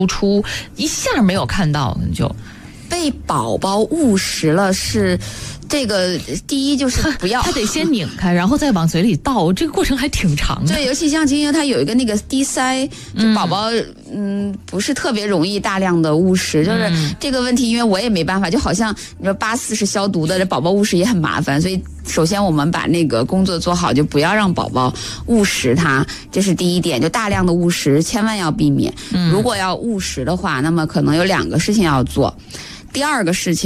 出，一下没有看到，就被宝宝误食了是。这个第一就是不要， 他得先拧开，然后再往嘴里倒，这个过程还挺长的。 对，尤其像金鹰，它有一个那个滴塞，就宝宝不是特别容易大量的误食，就是这个问题，因为我也没办法，就好像你说84是消毒的，这宝宝误食也很麻烦，所以首先我们把那个工作做好，就不要让宝宝误食它，这是第一点，就大量的误食千万要避免。如果要误食的话，那么可能有2个事情要做，第二个事情。